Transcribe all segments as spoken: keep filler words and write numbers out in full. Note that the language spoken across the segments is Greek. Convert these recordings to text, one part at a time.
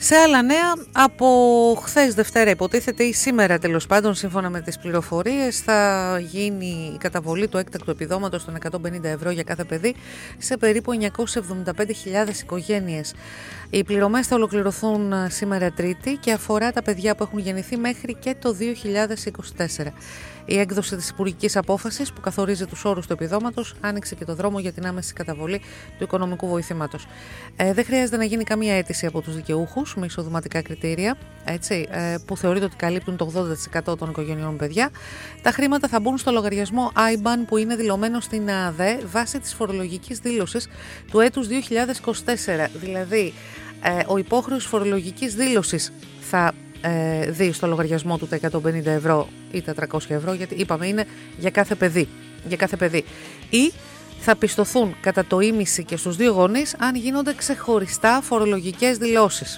Σε άλλα νέα, από χθες Δευτέρα υποτίθεται ή σήμερα τέλος πάντων, σύμφωνα με τις πληροφορίες, θα γίνει η καταβολή του έκτακτου επιδόματος των εκατόν πενήντα ευρώ για κάθε παιδί σε περίπου εννιακόσιες εβδομήντα πέντε χιλιάδες οικογένειες. Οι πληρωμές θα ολοκληρωθούν σήμερα Τρίτη και αφορά τα παιδιά που έχουν γεννηθεί μέχρι και το δύο χιλιάδες είκοσι τέσσερα. Η έκδοση της υπουργικής απόφασης που καθορίζει τους όρους του επιδόματος άνοιξε και το δρόμο για την άμεση καταβολή του οικονομικού βοηθήματος. Ε, δεν χρειάζεται να γίνει καμία αίτηση από τους δικαιούχους με εισοδηματικά κριτήρια, έτσι, ε, που θεωρείται ότι καλύπτουν το ογδόντα τοις εκατό των οικογενειών παιδιά. Τα χρήματα θα μπουν στο λογαριασμό άι μπαν που είναι δηλωμένο στην ΑΔΕ βάσει της φορολογικής δήλωσης του έτους δύο χιλιάδες είκοσι τέσσερα. Δηλαδή, ε, ο υπόχρεος φορολογικής δήλωσης θα ε, δει στο λογαριασμό του τα εκατόν πενήντα ευρώ ή τα τριακόσια ευρώ, γιατί είπαμε είναι για κάθε παιδί, για κάθε παιδί. Ή θα πιστωθούν κατά το ίμιση και στους δύο γονείς αν γίνονται ξεχωριστά φορολογικές δηλώσεις.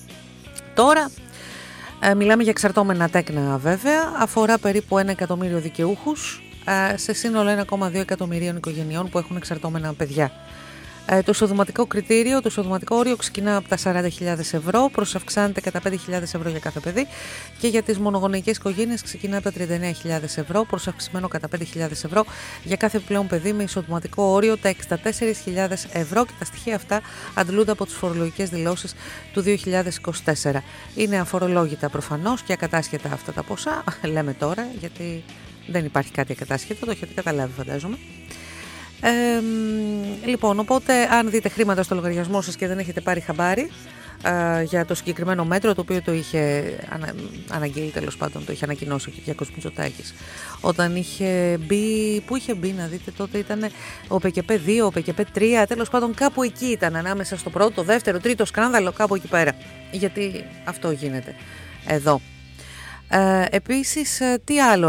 Τώρα ε, μιλάμε για εξαρτώμενα τέκνα βέβαια, αφορά περίπου ένα εκατομμύριο δικαιούχους ε, σε σύνολο ένα κόμμα δύο εκατομμυρίων οικογενειών που έχουν εξαρτώμενα παιδιά. Ε, το εισοδηματικό κριτήριο, το εισοδηματικό όριο ξεκινά από τα σαράντα χιλιάδες ευρώ, προσαυξάνεται κατά πέντε χιλιάδες ευρώ για κάθε παιδί και για τις μονογονεϊκές οικογένειες ξεκινά από τα τριάντα εννέα χιλιάδες ευρώ, προσαυξημένο κατά πέντε χιλιάδες ευρώ για κάθε επιπλέον παιδί με εισοδηματικό όριο τα εξήντα τέσσερις χιλιάδες ευρώ και τα στοιχεία αυτά αντλούνται από τις φορολογικές δηλώσεις του δύο χιλιάδες είκοσι τέσσερα. Είναι αφορολόγητα προφανώς και ακατάσχετα αυτά τα ποσά, λέμε τώρα γιατί δεν υπάρχει κάτι ακατάσχετο, το έχετε καταλάβει φαντάζομαι. Ε, λοιπόν, οπότε αν δείτε χρήματα στο λογαριασμό σας και δεν έχετε πάρει χαμπάρι ε, για το συγκεκριμένο μέτρο, το οποίο το είχε ανα, αναγγείλει τέλος πάντων, το είχε ανακοινώσει ο Κυριάκος Μητσοτάκης όταν είχε μπει, πού είχε μπει να δείτε τότε, ήταν ο ΠΚΠ δύο, ο ΠΚΠ τρία, τέλος πάντων κάπου εκεί ήταν, ανάμεσα στο πρώτο, το δεύτερο, τρίτο σκάνδαλο, κάπου εκεί πέρα, γιατί αυτό γίνεται εδώ. Ε, επίσης, τι άλλο